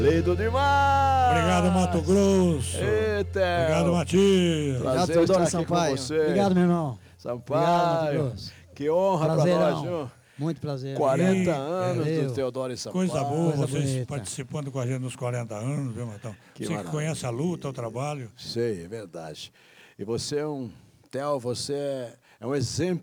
Lindo demais! Obrigado, Mato Grosso. Eita! Obrigado, Matias. Prazer Obrigado, estar aqui Sampaio. com você. Obrigado, meu irmão. Sampaio. Obrigado, Mato Grosso. Que honra pra Prazerão. nós, viu? Muito prazer. 40 obrigado. anos do Valeu. Teodoro e Sampaio. Coisa boa, Coisa vocês bonita. participando com a gente nos 40 anos, viu, Matão? Que Você que maravilha. conhece a luta, o trabalho. Sei, é verdade. E você é um... Theo, você é um exemplo